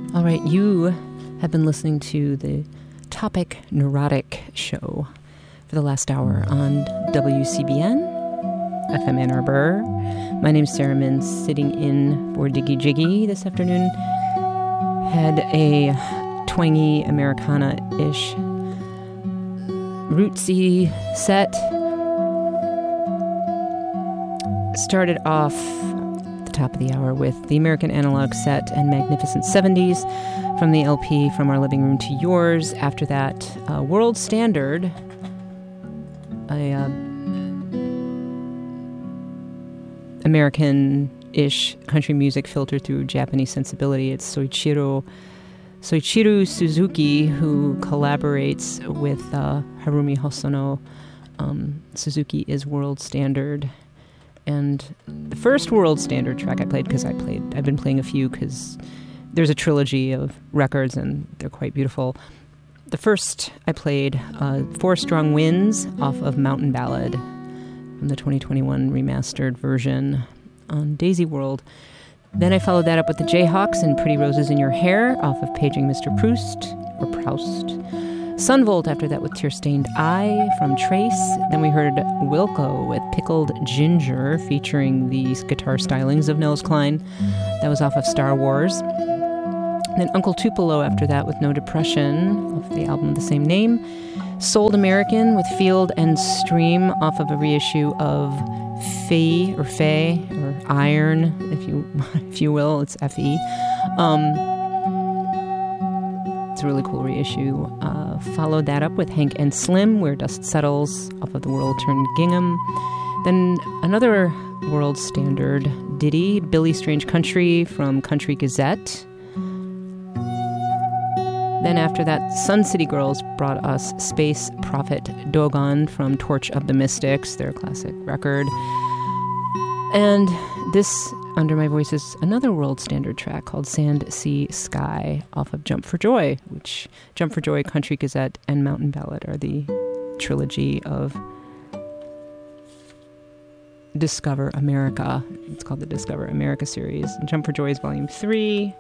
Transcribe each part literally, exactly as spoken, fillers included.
All right, you have been listening to the Topic Neurotic Show for the last hour on W C B N, F M Ann Arbor. My name's Sarah Mins, sitting in for Diggy Jiggy this afternoon. Had a twangy Americana-ish rootsy set. Started off top of the hour with the American Analog Set and Magnificent seventies from the L P From Our Living Room to Yours. After that, uh, World Standard, a uh, American-ish country music filtered through Japanese sensibility. It's Soichiro Soichiro Suzuki, who collaborates with uh, Harumi Hosono. Um, Suzuki is World Standard. And the first World Standard track I played, because I played, I've been playing a few because there's a trilogy of records and they're quite beautiful. The first I played, uh, Four Strong Winds off of Mountain Ballad from the twenty twenty-one remastered version on Daisy World. Then I followed that up with the Jayhawks and Pretty Roses in Your Hair off of Paging Mister Proust, or Proust. Sunvolt after that with Tear-Stained Eye from Trace. Then we heard Wilco with Pickled Ginger featuring the guitar stylings of Nels Cline. That was off of Star Wars. Then Uncle Tupelo after that with No Depression off the album of the same name. Sold American with Field and Stream off of a reissue of Fee or Fay or Iron, if you if you will. It's F E. Um, It's a really cool reissue. Uh, followed that up with Hank and Slim, Where Dust Settles, off of The World Turned Gingham. Then another World Standard ditty, Billy Strange Country from Country Gazette. Then after that, Sun City Girls brought us Space Prophet Dogon from Torch of the Mystics, their classic record. And this, under my voice, is another World Standard track called Sand, Sea, Sky off of Jump for Joy, which Jump for Joy, Country Gazette, and Mountain Ballad are the trilogy of Discover America. It's called the Discover America series. And Jump for Joy is volume three.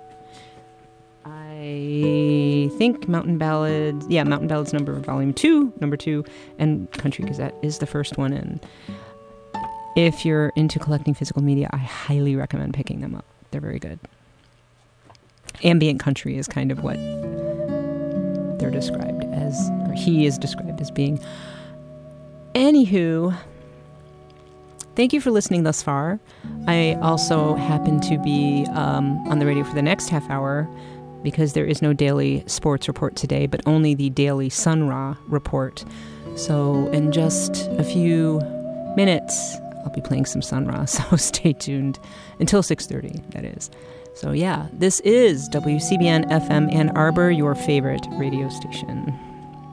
I think Mountain Ballads, yeah, Mountain Ballads number volume two, number two, and Country Gazette is the first one. And if you're into collecting physical media, I highly recommend picking them up. They're very good. Ambient country is kind of what they're described as, or he is described as being. Anywho, thank you for listening thus far. I also happen to be um, on the radio for the next half hour because there is no daily sports report today, but only the daily Sun Ra report. So in just a few minutes, I'll be playing some Sun Ra, so stay tuned until six thirty, that is. So yeah, this is W C B N F M Ann Arbor, your favorite radio station.